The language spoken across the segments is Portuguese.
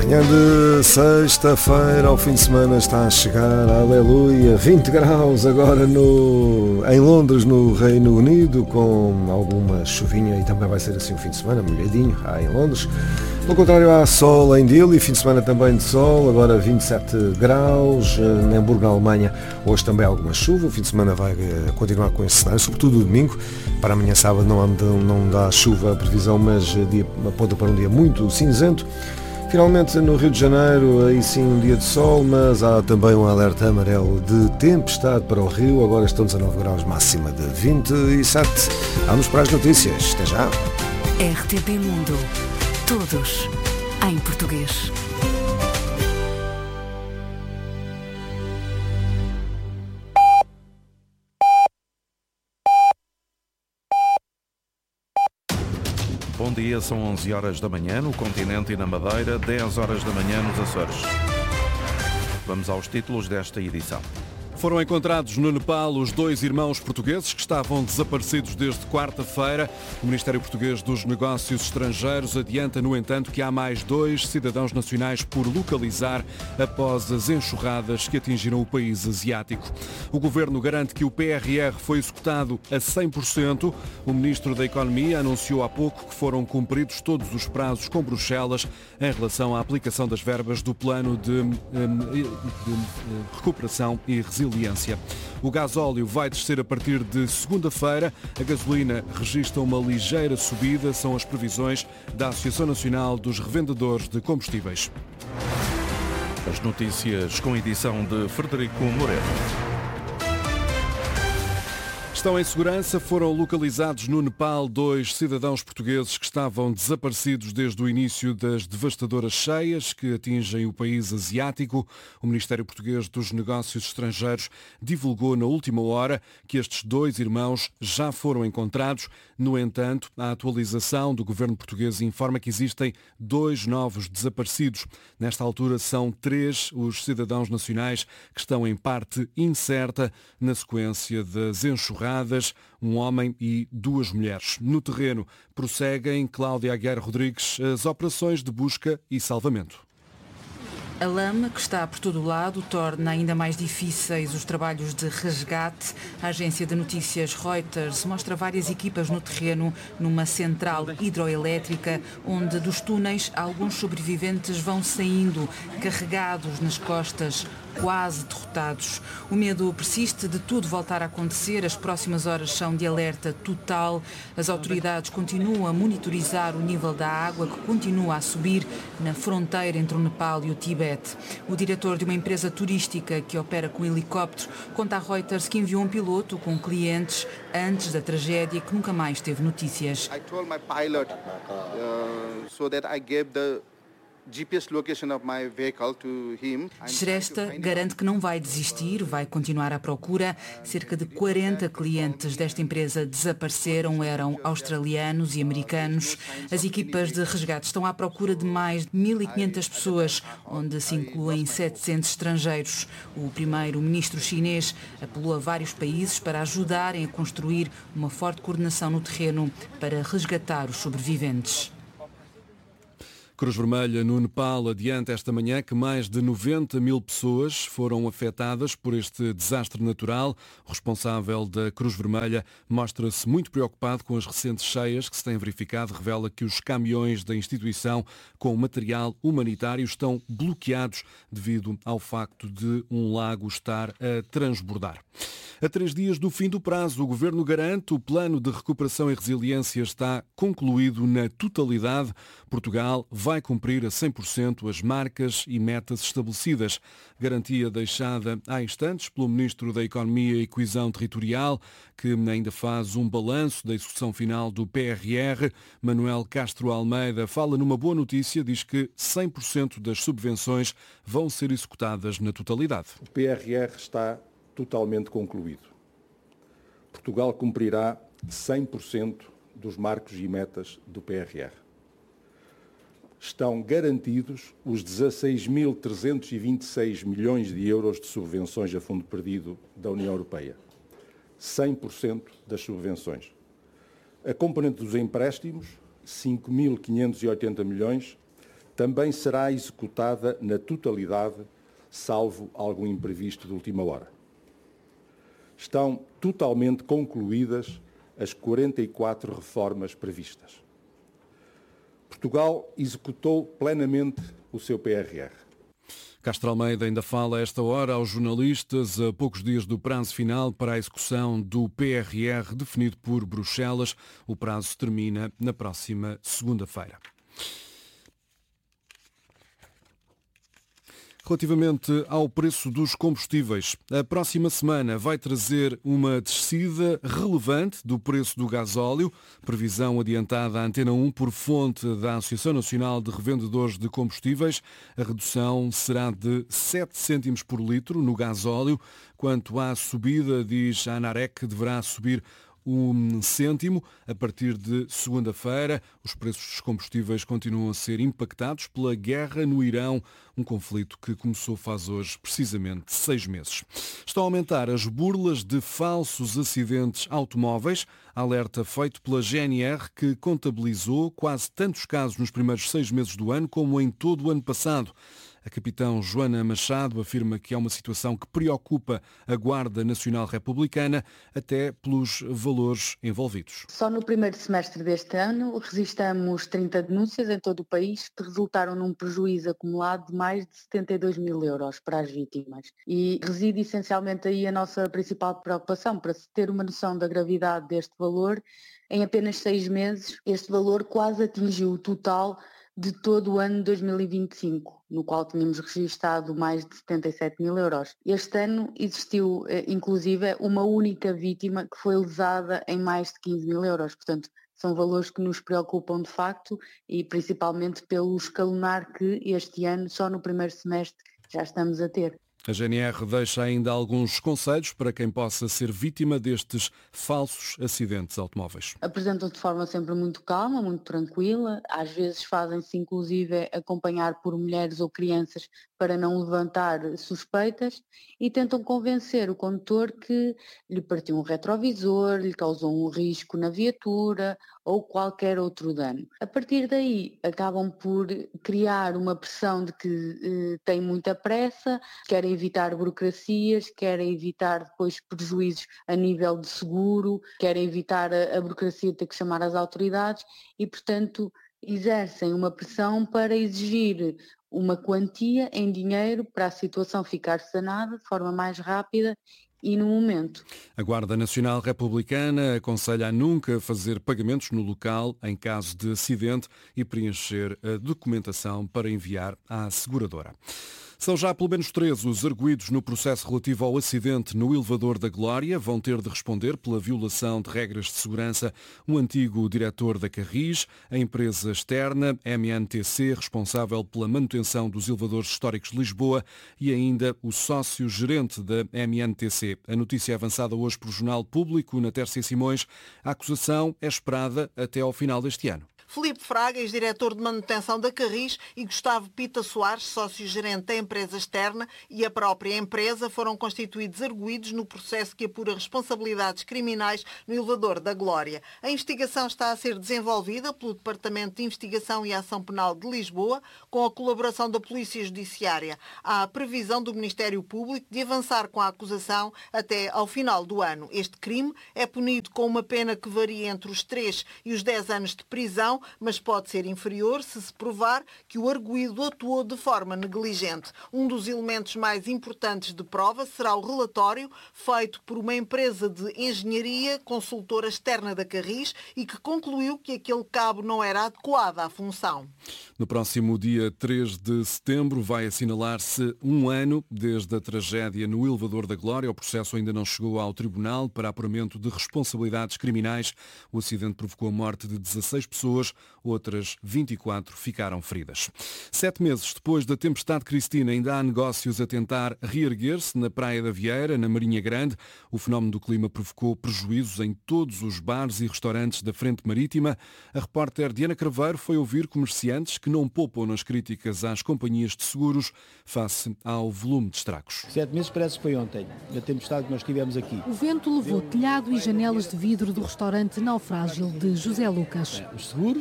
Manhã de sexta-feira, ao fim de semana está a chegar, aleluia, 20 graus agora em Londres, no Reino Unido, com alguma chuvinha e também vai ser assim o fim de semana, molhadinho, em Londres. Pelo contrário, há sol em Dili, fim de semana também de sol, agora 27 graus, em Hamburgo, na Alemanha, hoje também há alguma chuva, o fim de semana vai continuar com esse cenário, sobretudo o domingo, para amanhã sábado não dá chuva a previsão, mas aponta para um dia muito cinzento. Finalmente no Rio de Janeiro, aí sim um dia de sol, mas há também um alerta amarelo de tempestade para o Rio, agora estão 19 graus, máxima de 27. Vamos para as notícias, até já. RTP Mundo, todos em português. Bom dia, são 11 horas da manhã no continente e na Madeira, 10 horas da manhã nos Açores. Vamos aos títulos desta edição. Foram encontrados no Nepal os dois irmãos portugueses que estavam desaparecidos desde quarta-feira. O Ministério Português dos Negócios Estrangeiros adianta, no entanto, que há mais 2 cidadãos nacionais por localizar após as enxurradas que atingiram o país asiático. O Governo garante que o PRR foi executado a 100%. O Ministro da Economia anunciou há pouco que foram cumpridos todos os prazos com Bruxelas em relação à aplicação das verbas do Plano de Recuperação e Resiliência. O gasóleo vai descer a partir de segunda-feira. A gasolina registra uma ligeira subida, são as previsões da Associação Nacional dos Revendedores de Combustíveis. As notícias com edição de Frederico Moreira. Estão em segurança, foram localizados no Nepal 2 cidadãos portugueses que estavam desaparecidos desde o início das devastadoras cheias que atingem o país asiático. O Ministério Português dos Negócios Estrangeiros divulgou na última hora que estes 2 irmãos já foram encontrados. No entanto, a atualização do governo português informa que existem 2 novos desaparecidos. Nesta altura são 3 os cidadãos nacionais que estão em parte incerta na sequência das enxurradas, um homem e 2 mulheres. No terreno prosseguem, Cláudia Aguiar Rodrigues, as operações de busca e salvamento. A lama, que está por todo o lado, torna ainda mais difíceis os trabalhos de resgate. A agência de notícias Reuters mostra várias equipas no terreno, numa central hidroelétrica, onde dos túneis alguns sobreviventes vão saindo, carregados nas costas, quase derrotados. O medo persiste de tudo voltar a acontecer. As próximas horas são de alerta total. As autoridades continuam a monitorizar o nível da água, que continua a subir na fronteira entre o Nepal e o Tibete. O diretor de uma empresa turística que opera com helicóptero conta à Reuters que enviou um piloto com clientes antes da tragédia, que nunca mais teve notícias. I told my pilot so that I gave the GPS location of my vehicle to him. Shrestha garante que não vai desistir, vai continuar à procura. Cerca de 40 clientes desta empresa desapareceram, eram australianos e americanos. As equipas de resgate estão à procura de mais de 1.500 pessoas, onde se incluem 700 estrangeiros. O primeiro-ministro chinês apelou a vários países para ajudarem a construir uma forte coordenação no terreno para resgatar os sobreviventes. Cruz Vermelha no Nepal adianta esta manhã que mais de 90 mil pessoas foram afetadas por este desastre natural. O responsável da Cruz Vermelha mostra-se muito preocupado com as recentes cheias que se têm verificado. Revela que os caminhões da instituição com material humanitário estão bloqueados devido ao facto de um lago estar a transbordar. A 3 dias do fim do prazo, o Governo garante o plano de recuperação e resiliência está concluído na totalidade. Portugal vai cumprir a 100% as marcas e metas estabelecidas. Garantia deixada há instantes pelo Ministro da Economia e Coesão Territorial, que ainda faz um balanço da execução final do PRR. Manuel Castro Almeida fala numa boa notícia, diz que 100% das subvenções vão ser executadas na totalidade. O PRR está totalmente concluído. Portugal cumprirá 100% dos marcos e metas do PRR. Estão garantidos os 16.326 milhões de euros de subvenções a fundo perdido da União Europeia. 100% das subvenções. A componente dos empréstimos, 5.580 milhões, também será executada na totalidade, salvo algum imprevisto de última hora. Estão totalmente concluídas as 44 reformas previstas. Portugal executou plenamente o seu PRR. Castro Almeida ainda fala a esta hora aos jornalistas a poucos dias do prazo final para a execução do PRR definido por Bruxelas. O prazo termina na próxima segunda-feira. Relativamente ao preço dos combustíveis, a próxima semana vai trazer uma descida relevante do preço do gasóleo, previsão adiantada à Antena 1 por fonte da Associação Nacional de Revendedores de Combustíveis. A redução será de 7 cêntimos por litro no gasóleo. Quanto à subida, diz a ANAREC, deverá subir 1 cêntimo. A partir de segunda-feira, os preços dos combustíveis continuam a ser impactados pela guerra no Irão, um conflito que começou faz hoje precisamente 6 meses. Estão a aumentar as burlas de falsos acidentes automóveis, alerta feito pela GNR, que contabilizou quase tantos casos nos primeiros 6 meses do ano como em todo o ano passado. A capitão Joana Machado afirma que é uma situação que preocupa a Guarda Nacional Republicana, até pelos valores envolvidos. Só no primeiro semestre deste ano registramos 30 denúncias em todo o país que resultaram num prejuízo acumulado de mais de 72 mil euros para as vítimas. E reside essencialmente aí a nossa principal preocupação. Para se ter uma noção da gravidade deste valor, em apenas 6 meses este valor quase atingiu o total de todo o ano de 2025, no qual tínhamos registado mais de 77 mil euros. Este ano existiu, inclusive, uma única vítima que foi lesada em mais de 15 mil euros. Portanto, são valores que nos preocupam de facto e principalmente pelo escalonar que este ano, só no primeiro semestre, já estamos a ter. A GNR deixa ainda alguns conselhos para quem possa ser vítima destes falsos acidentes automóveis. Apresentam-se de forma sempre muito calma, muito tranquila, às vezes fazem-se inclusive acompanhar por mulheres ou crianças para não levantar suspeitas e tentam convencer o condutor que lhe partiu um retrovisor, lhe causou um risco na viatura ou qualquer outro dano. A partir daí acabam por criar uma pressão de que têm muita pressa, querem evitar burocracias, querem evitar depois prejuízos a nível de seguro, querem evitar a burocracia de ter que chamar as autoridades e, portanto, exercem uma pressão para exigir uma quantia em dinheiro para a situação ficar sanada de forma mais rápida e no momento. A Guarda Nacional Republicana aconselha a nunca fazer pagamentos no local em caso de acidente e preencher a documentação para enviar à seguradora. São já pelo menos 13 os arguidos no processo relativo ao acidente no elevador da Glória. Vão ter de responder pela violação de regras de segurança um antigo diretor da Carris, a empresa externa MNTC, responsável pela manutenção dos elevadores históricos de Lisboa, e ainda o sócio-gerente da MNTC. A notícia é avançada hoje pelo Jornal Público, na Terça e Simões. A acusação é esperada até ao final deste ano. Filipe Fraga, ex-diretor de manutenção da Carris, e Gustavo Pita Soares, sócio-gerente da empresa externa, e a própria empresa foram constituídos arguidos no processo que apura responsabilidades criminais no elevador da Glória. A investigação está a ser desenvolvida pelo Departamento de Investigação e Ação Penal de Lisboa, com a colaboração da Polícia Judiciária. Há a previsão do Ministério Público de avançar com a acusação até ao final do ano. Este crime é punido com uma pena que varia entre os 3 e os 10 anos de prisão, mas pode ser inferior se provar que o arguido atuou de forma negligente. Um dos elementos mais importantes de prova será o relatório feito por uma empresa de engenharia consultora externa da Carris e que concluiu que aquele cabo não era adequado à função. No próximo dia 3 de setembro vai assinalar-se um ano desde a tragédia no elevador da Glória. O processo ainda não chegou ao tribunal para apuramento de responsabilidades criminais. O acidente provocou a morte de 16 pessoas, outras 24 ficaram feridas. 7 meses depois da tempestade Cristina, ainda há negócios a tentar reerguer-se na Praia da Vieira, na Marinha Grande. O fenómeno do clima provocou prejuízos em todos os bares e restaurantes da Frente Marítima. A repórter Diana Craveiro foi ouvir comerciantes que não poupam nas críticas às companhias de seguros face ao volume de estragos. 7 meses parece que foi ontem, a tempestade que nós tivemos aqui. O vento levou telhado e janelas de vidro do restaurante Naufrágil de José Lucas. Os seguros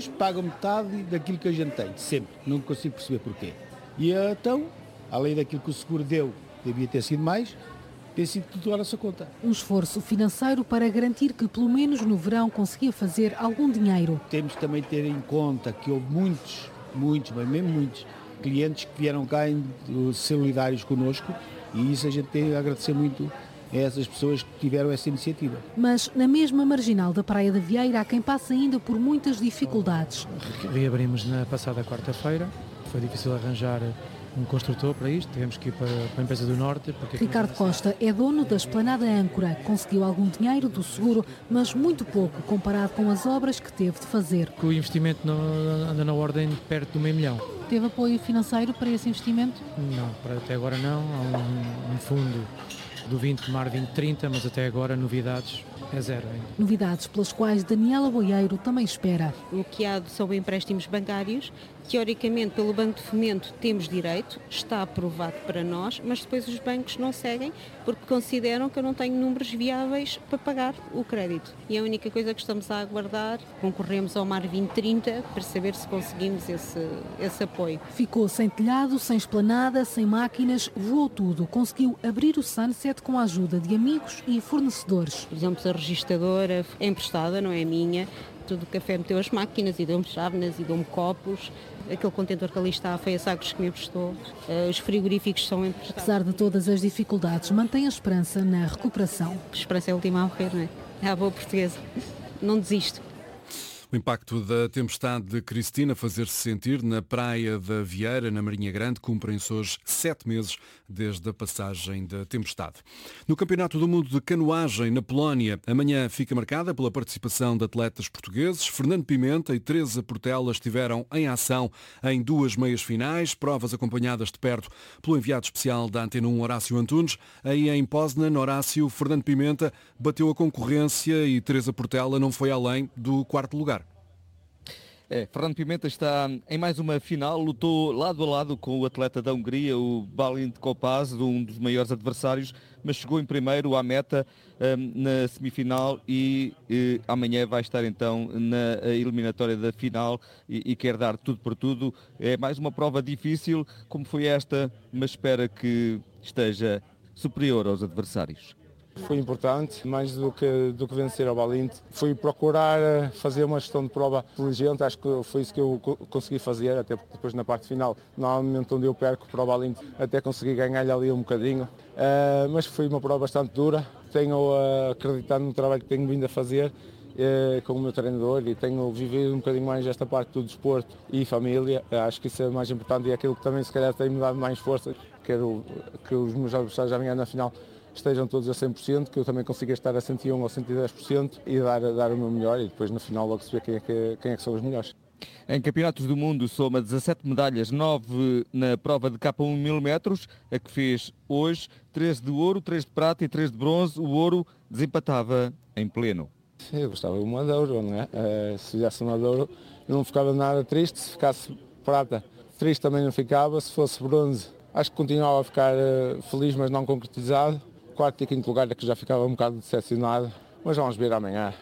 filhos pagam metade daquilo que a gente tem, sempre. Não consigo perceber porquê. E então, além daquilo que o seguro deu, devia ter sido mais, tem sido tudo à nossa conta. Um esforço financeiro para garantir que, pelo menos no verão, conseguia fazer algum dinheiro. Temos também de ter em conta que houve muitos, mas mesmo muitos, clientes que vieram cá solidários connosco, e isso a gente tem a agradecer muito a essas pessoas que tiveram essa iniciativa. Mas na mesma marginal da Praia da Vieira há quem passe ainda por muitas dificuldades. Reabrimos na passada quarta-feira, foi difícil arranjar um construtor para isto, tivemos que ir para a empresa do Norte. Ricardo Costa é dono da Esplanada Âncora, conseguiu algum dinheiro do seguro, mas muito pouco comparado com as obras que teve de fazer. O investimento não anda na ordem de perto do $500,000. Teve apoio financeiro para esse investimento? Não, até agora não, há um fundo do 20 de Mar 2030, mas até agora novidades é zero ainda. Novidades pelas quais Daniela Boieiro também espera. O que há são empréstimos bancários. Teoricamente, pelo Banco de Fomento temos direito, está aprovado para nós, mas depois os bancos não seguem porque consideram que eu não tenho números viáveis para pagar o crédito. E a única coisa que estamos a aguardar, concorremos ao Mar 2030 para saber se conseguimos esse apoio. Ficou sem telhado, sem esplanada, sem máquinas, voou tudo. Conseguiu abrir o Sunset com a ajuda de amigos e fornecedores. Por exemplo, a registadora é emprestada, não é minha. Tudo o café meteu as máquinas e deu-me chávenas e deu-me copos. Aquele contentor que ali está foi a Sagres que me emprestou. Os frigoríficos são emprestados. Apesar de todas as dificuldades, mantém a esperança na recuperação. A esperança é a última a morrer, não é? É a boa portuguesa. Não desisto. O impacto da tempestade de Cristina fazer-se sentir na Praia da Vieira, na Marinha Grande, cumprem-se hoje 7 meses desde a passagem da tempestade. No Campeonato do Mundo de Canoagem, na Polónia, amanhã fica marcada pela participação de atletas portugueses. Fernando Pimenta e Teresa Portela estiveram em ação em 2 meias finais, provas acompanhadas de perto pelo enviado especial da Antena 1, Horácio Antunes. Aí em Poznan, Horácio, Fernando Pimenta bateu a concorrência e Teresa Portela não foi além do 4º lugar. Fernando Pimenta está em mais uma final, lutou lado a lado com o atleta da Hungria, o Balint Kopász, um dos maiores adversários, mas chegou em primeiro à meta na semifinal e amanhã vai estar então na eliminatória da final e quer dar tudo por tudo. É mais uma prova difícil, como foi esta, mas espera que esteja superior aos adversários. Foi importante, mais do que vencer ao Balint. Fui procurar fazer uma gestão de prova inteligente, acho que foi isso que eu consegui fazer, até porque depois na parte final, normalmente onde eu perco para o Balint, até consegui ganhar-lhe ali um bocadinho. Mas foi uma prova bastante dura, tenho acreditado no trabalho que tenho vindo a fazer com o meu treinador e tenho vivido um bocadinho mais esta parte do desporto e família. Acho que isso é mais importante e é aquilo que também se calhar tem-me dado mais força. Quero que os meus adversários amanhã na final estejam todos a 100%, que eu também consiga estar a 101% ou 110% e dar o meu melhor e depois no final logo se vê quem é que são os melhores. Em campeonatos do mundo soma 17 medalhas, 9 na prova de K1 1000 metros, a que fez hoje, 13 de ouro, 3 de prata e 3 de bronze. O ouro desempatava em pleno. Eu gostava de uma de ouro, não é? Se fizesse uma de ouro eu não ficava nada triste, se ficasse prata triste também não ficava, se fosse bronze acho que continuava a ficar feliz mas não concretizado. 4º e 5º lugar é que já ficava um bocado decepcionado, mas vamos ver amanhã.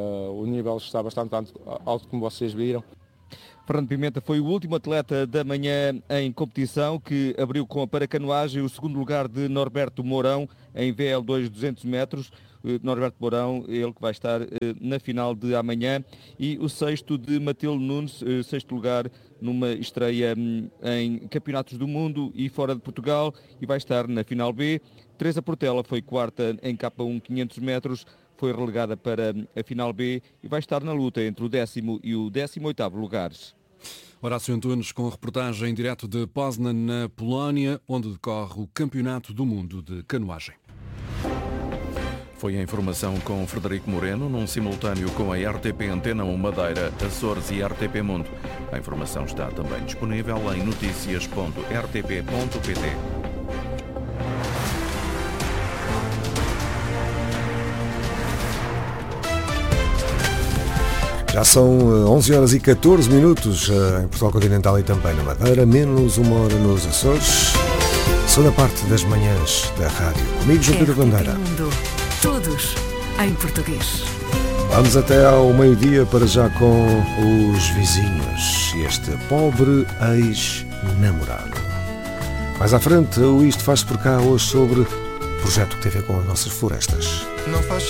O nível está bastante alto como vocês viram. Fernando Pimenta foi o último atleta da manhã em competição, que abriu com a paracanoagem o 2º lugar de Norberto Mourão em VL2 200 metros. Norberto Mourão, ele que vai estar na final de amanhã, e o 6º de Matilde Nunes, 6º lugar numa estreia em campeonatos do mundo e fora de Portugal, e vai estar na final B. Teresa Portela foi 4ª em K1 500 metros, foi relegada para a final B e vai estar na luta entre o 10º e o 18º lugares. Horácio Antunes com a reportagem em direto de Poznan, na Polónia, onde decorre o Campeonato do Mundo de Canoagem. Foi a informação com Frederico Moreno, num simultâneo com a RTP Antena 1 Madeira, Açores e RTP Mundo. A informação está também disponível em noticias.rtp.pt. Já são 11 horas e 14 minutos em Portugal Continental e também na Madeira, menos 1 hora nos Açores. Segunda parte das manhãs da rádio. Comigo, João Pedro Bandeira. Todos em português. Vamos até ao meio-dia para já com os vizinhos e este pobre ex-namorado. Mais à frente, o Isto Faz Por Cá hoje sobre o projeto que tem a ver com as nossas florestas. Não faz